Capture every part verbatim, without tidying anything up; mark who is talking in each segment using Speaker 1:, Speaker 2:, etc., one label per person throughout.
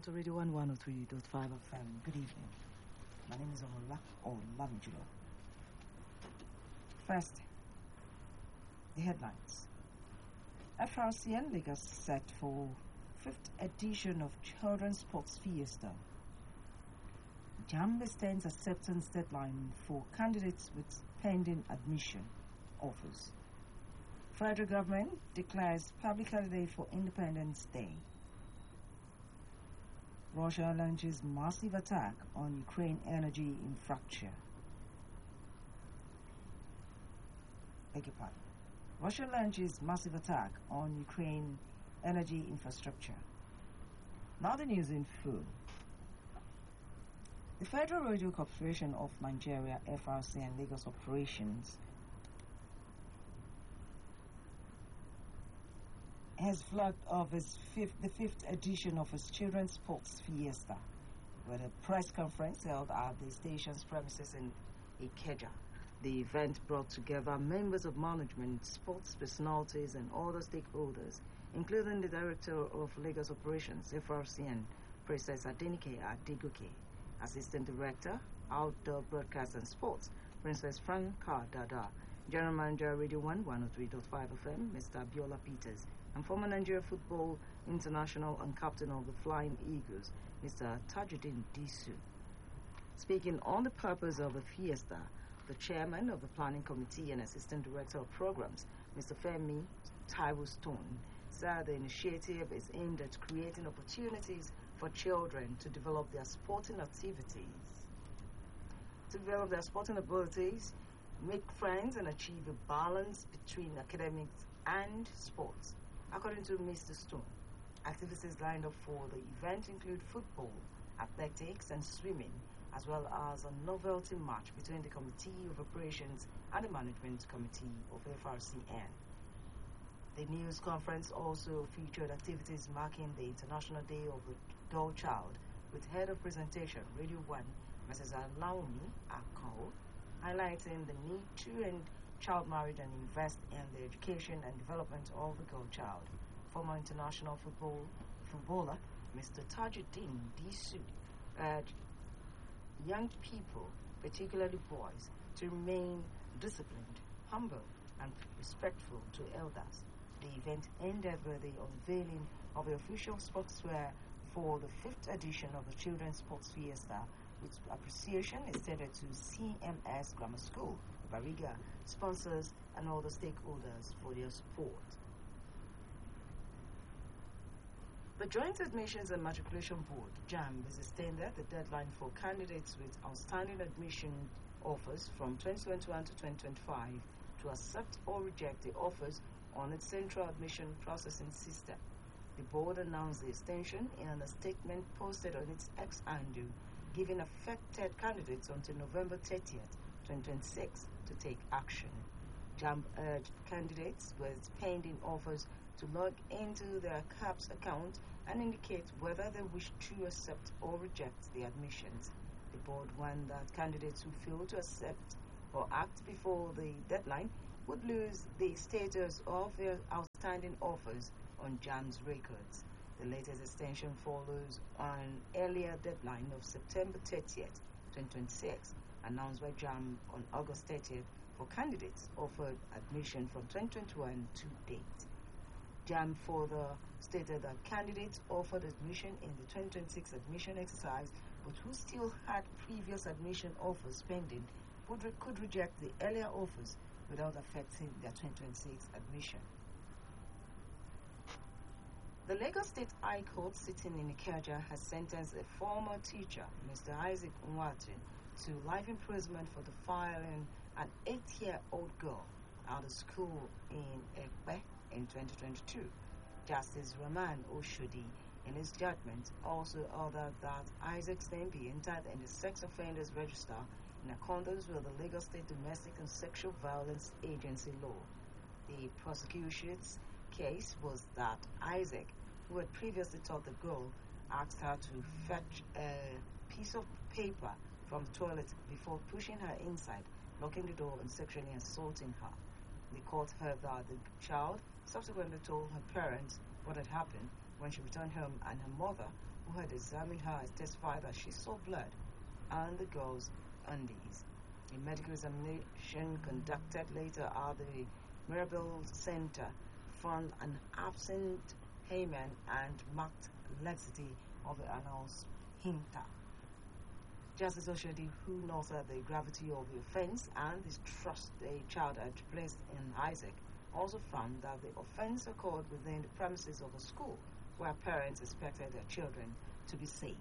Speaker 1: to Radio one one oh three point five F M. Good evening. My name is Omola Olamijulo. First, the headlines. F R C N Lagos set for fifth edition of Children's Sports Fiesta. JAMB extends acceptance deadline for candidates with pending admission offers. Federal government declares public holiday for Independence Day. Russia launches massive attack on Ukraine energy infrastructure. Beg your pardon. Russia launches massive attack on Ukraine energy infrastructure. Now the news in full. The Federal Radio Corporation of Nigeria, F R C N Lagos operations has flagged off its fifth, the fifth edition of its Children's Sports Fiesta, with a press conference held at the station's premises in Ikeja. The event brought together members of management, sports personalities, and other stakeholders, including the Director of Lagos Operations, F R C N, Princess Adenike Adegoke, Assistant Director, Outdoor Broadcast and Sports, Princess Franca Dada, General Manager, Radio one one oh three point five F M, Mister Biola Peters, and former Nigeria Football International and captain of the Flying Eagles, Mister Tajuddin Disu. Speaking on the purpose of the fiesta, the chairman of the planning committee and assistant director of programs, Mister Femi Taiwo Stone, said the initiative is aimed at creating opportunities for children to develop their sporting activities. To develop their sporting abilities, make friends and achieve a balance between academics and sports. According to Mister Stone, activities lined up for the event include football, athletics and swimming, as well as a novelty match between the Committee of Operations and the Management Committee of F R C N. The news conference also featured activities marking the International Day of the Girl Child, with head of presentation, Radio one, Missus Alaomi Akao, highlighting the need to end child marriage and invest in the education and development of the girl child. Former international football footballer Mister Tajuddin Disu urged young people, particularly boys, to remain disciplined, humble, and respectful to elders. The event ended with the unveiling of the official sportswear for the fifth edition of the Children's Sports Fiesta, with appreciation extended to C M S Grammar School, Bariga, sponsors, and all the stakeholders for their support. The Joint Admissions and Matriculation Board, JAMB, has extended the deadline for candidates with outstanding admission offers from twenty twenty-one to twenty twenty-five to accept or reject the offers on its central admission processing system. The board announced the extension in a statement posted on its X handle, giving affected candidates until November thirtieth, twenty twenty-six to take action. JAMB urged candidates with pending offers to log into their C A P S account and indicate whether they wish to accept or reject the admissions. The board warned that candidates who fail to accept or act before the deadline would lose the status of their outstanding offers on JAMB's records. The latest extension follows an earlier deadline of September thirtieth, twenty twenty-six, announced by JAMB on August thirtieth for candidates offered admission from twenty twenty-one to date. JAMB further stated that candidates offered admission in the twenty twenty-six admission exercise but who still had previous admission offers pending would re- could reject the earlier offers without affecting their twenty twenty-six admission. The Lagos State High Court sitting in Ikeja has sentenced a former teacher, Mister Isaac Nwatu, to life imprisonment for defiling an eight-year-old girl out of school in Ekpe in twenty twenty-two. Justice Rahman Oshodi, in his judgment, also ordered that Isaac's name be entered in the Sex Offenders Register in accordance with the Lagos State Domestic and Sexual Violence Agency law. The prosecution's case was that Isaac, who had previously taught the girl, asked her to fetch a piece of paper from the toilet before pushing her inside, locking the door and sexually assaulting her. The court heard that the child subsequently told her parents what had happened, When she returned home, and her mother, who had examined her, testified that she saw blood on the girl's undies. A medical examination conducted later at the Mirabel Center found an absent hymen and marked laxity of the anal sphincter. Justice Oshodi, who noted the gravity of the offense and the trust the child had placed in Isaac, also found that the offense occurred within the premises of a school where parents expected their children to be safe.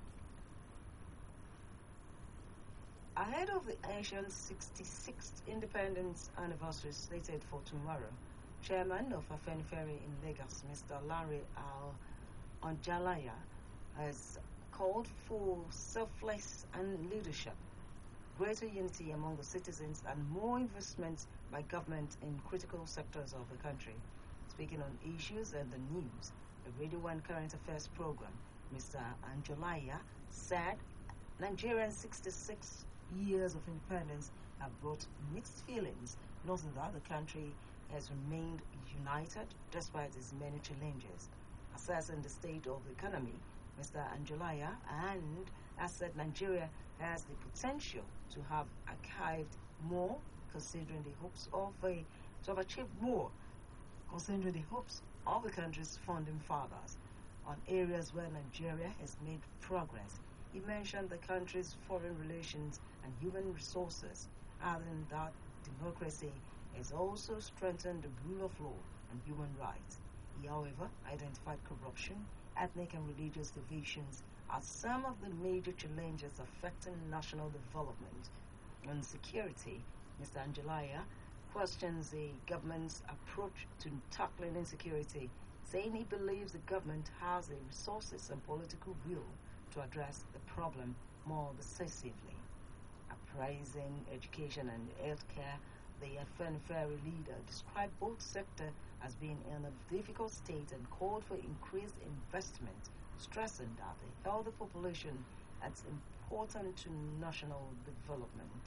Speaker 1: Ahead of the ancient sixty-sixth independence anniversary slated for tomorrow, Chairman of Afenifere in Lagos, Mister Larry Al-Anjalaya, has called for selfless and leadership, greater unity among the citizens, and more investments by government in critical sectors of the country. Speaking on issues and the news, the Radio one Current Affairs program, Mister Anjalaya said Nigeria's sixty-six years of independence have brought mixed feelings, noting that the country has remained united despite its many challenges. Assessing the state of the economy, Mister Anjalaya and has said Nigeria has the potential to have achieved more, considering the hopes of a to have achieved more, considering the hopes of the country's founding fathers on areas where Nigeria has made progress. He mentioned the country's foreign relations and human resources, adding that democracy has also strengthened the rule of law and human rights. He, however, identified corruption, ethnic and religious divisions as some of the major challenges affecting national development. On security, Mister Anjalaya questions the government's approach to tackling insecurity, saying he believes the government has the resources and political will to address the problem more decisively. Appraising education and healthcare, the Afenifere leader described both sectors as being in a difficult state and called for increased investment, stressing that the healthy population is important to national development.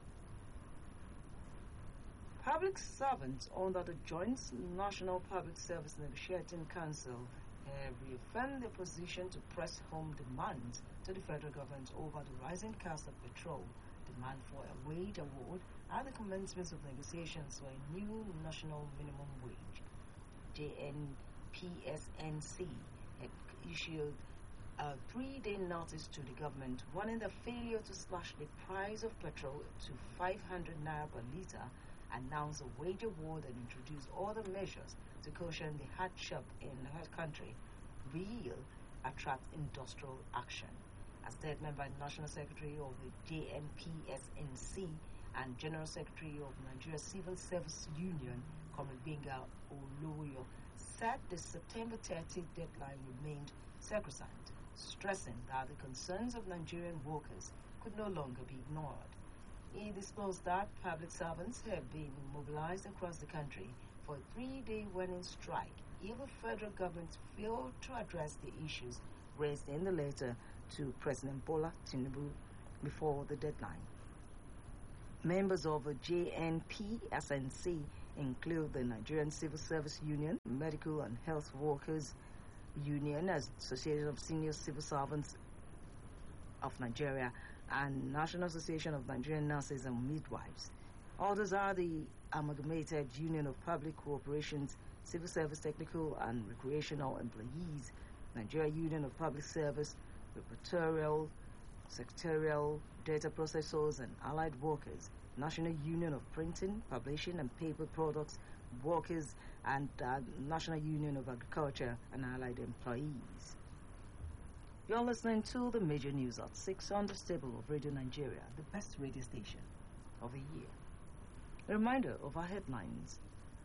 Speaker 1: Public servants under the Joint National Public Service Negotiating Council have reaffirmed their position to press home demands to the federal government over the rising cost of petrol, demand for a wage award, and the commencement of negotiations for a new national minimum wage. J N P S N C had issued a three-day notice to the government warning the failure to slash the price of petrol to five hundred naira per litre, announce a wage award, and introduce other measures to cushion the hardship in her country will attract industrial action. A statement by the National Secretary of the J N P S N C and General Secretary of Nigeria Civil Service Union, Comrade Benga Oloyo, said the September thirtieth deadline remained sacrosanct, stressing that the concerns of Nigerian workers could no longer be ignored. He disclosed that public servants have been mobilized across the country for a three-day warning strike if the federal government failed to address the issues raised in the letter to President Bola Tinubu before the deadline. Members of the J N P S N C include the Nigerian Civil Service Union, Medical and Health Workers Union, Association of Senior Civil Servants of Nigeria, and National Association of Nigerian Nurses and Midwives. Others are the Amalgamated Union of Public Corporations, Civil Service Technical and Recreational Employees, Nigeria Union of Public Service, Reportorial, Secretarial, Data Processors and Allied Workers, National Union of Printing, Publishing and Paper Products Workers, and uh, National Union of Agriculture and Allied Employees. You're listening to the major news at six on the stable of Radio Nigeria, the best radio station of the year. A reminder of our headlines.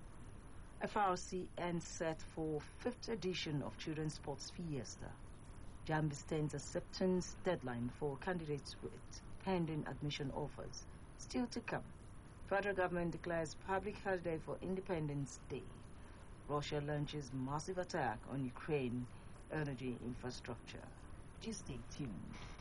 Speaker 1: F R C ends set for fifth edition of Children's Sports Fiesta. JAMB extends acceptance deadline for candidates with pending admission offers. Still to come. Federal government declares public holiday for Independence Day. Russia launches massive attack on Ukraine energy infrastructure. Just stay tuned.